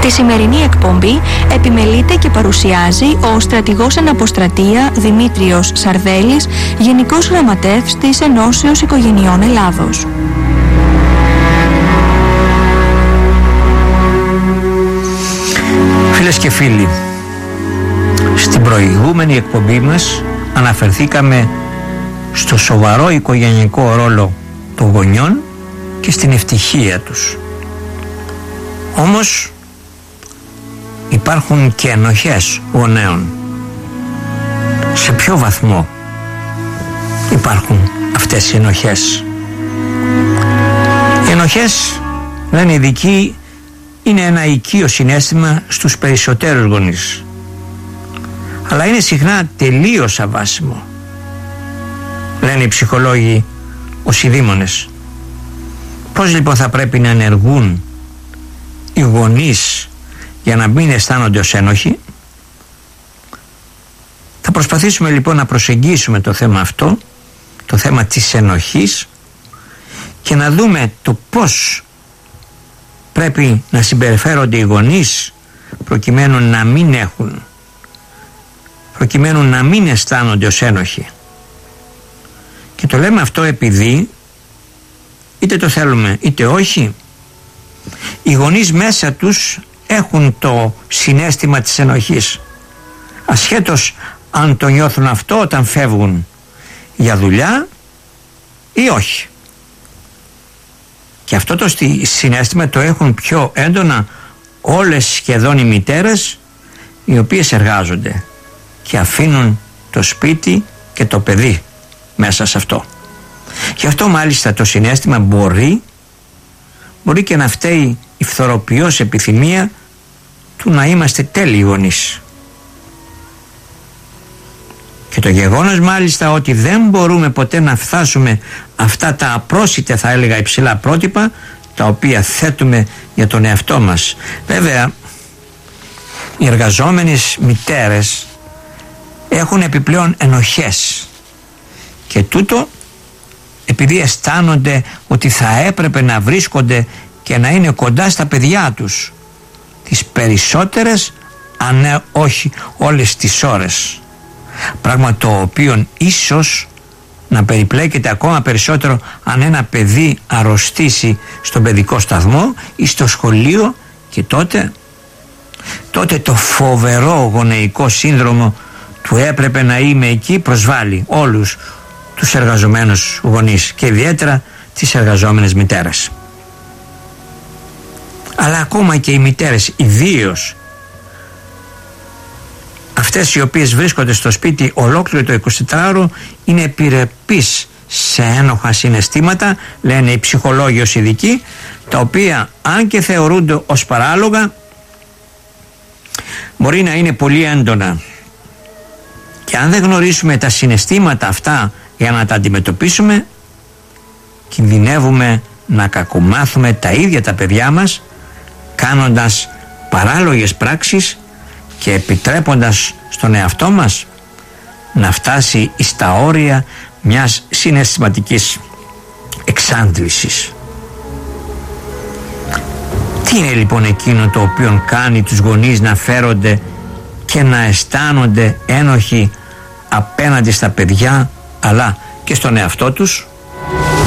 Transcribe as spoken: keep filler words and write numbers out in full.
Τη σημερινή εκπομπή επιμελείται και παρουσιάζει ο στρατηγός εν αποστρατεία Δημήτριος Σαρδέλης, Γενικός Γραμματεύς της Ενώσεως Οικογενειών Ελλάδος. Φίλες και φίλοι, στην προηγούμενη εκπομπή μας αναφερθήκαμε στο σοβαρό οικογενειακό ρόλο των γονιών και στην ευτυχία τους. Όμως υπάρχουν και ενοχές γονέων. Σε ποιο βαθμό υπάρχουν αυτές οι ενοχές? Οι ενοχές, λένε οι ειδικοί, είναι ένα οικείο συναίσθημα στους περισσότερους γονείς, αλλά είναι συχνά τελείως αβάσιμο. Λένε οι ψυχολόγοι, ως οι δήμονες. Πώς λοιπόν θα πρέπει να ενεργούν οι γονείς για να μην αισθάνονται ως ένοχοι? Θα προσπαθήσουμε λοιπόν να προσεγγίσουμε το θέμα αυτό, το θέμα της ενοχής, και να δούμε το πώς πρέπει να συμπεριφέρονται οι γονείς προκειμένου να μην έχουν, προκειμένου να μην αισθάνονται ως ένοχοι. Και το λέμε αυτό επειδή, είτε το θέλουμε είτε όχι, οι γονείς μέσα τους έχουν το συναίσθημα της ενοχής, ασχέτως αν το νιώθουν αυτό όταν φεύγουν για δουλειά ή όχι. Και αυτό το συναίσθημα το έχουν πιο έντονα όλες σχεδόν οι μητέρες, οι οποίες εργάζονται και αφήνουν το σπίτι και το παιδί μέσα σε αυτό. Γι' αυτό μάλιστα το συναίσθημα μπορεί μπορεί και να φταίει η φθοροποιώς επιθυμία του να είμαστε τέλειοι γονείς. Και το γεγονός μάλιστα ότι δεν μπορούμε ποτέ να φτάσουμε αυτά τα απρόσιτα, θα έλεγα, υψηλά πρότυπα τα οποία θέτουμε για τον εαυτό μας. Βέβαια, οι εργαζόμενες μητέρες έχουν επιπλέον ενοχές, και τούτο επειδή αισθάνονται ότι θα έπρεπε να βρίσκονται και να είναι κοντά στα παιδιά τους τις περισσότερες, αν όχι όλες τις ώρες, πράγμα το οποίο ίσως να περιπλέκεται ακόμα περισσότερο αν ένα παιδί αρρωστήσει στον παιδικό σταθμό ή στο σχολείο, και τότε τότε το φοβερό γονεϊκό σύνδρομο του έπρεπε να είμαι εκεί προσβάλλει όλους τους εργαζομένους γονείς και ιδιαίτερα τις εργαζόμενες μητέρες. Αλλά ακόμα και οι μητέρες, ιδίως αυτές οι οποίες βρίσκονται στο σπίτι ολόκληρο το εικοσιτετράωρο, είναι επιρρεπείς σε ένοχα συναισθήματα, λένε οι ψυχολόγοι ως ειδικοί, τα οποία αν και θεωρούνται ως παράλογα, μπορεί να είναι πολύ έντονα. Και αν δεν γνωρίσουμε τα συναισθήματα αυτά για να τα αντιμετωπίσουμε, κινδυνεύουμε να κακομάθουμε τα ίδια τα παιδιά μας, κάνοντας παράλογες πράξεις και επιτρέποντας στον εαυτό μας να φτάσει στα όρια μιας συναισθηματικής εξάντλησης. Τι είναι λοιπόν εκείνο το οποίο κάνει τους γονείς να φέρονται και να αισθάνονται ένοχοι απέναντι στα παιδιά αλλά και στον εαυτό τους?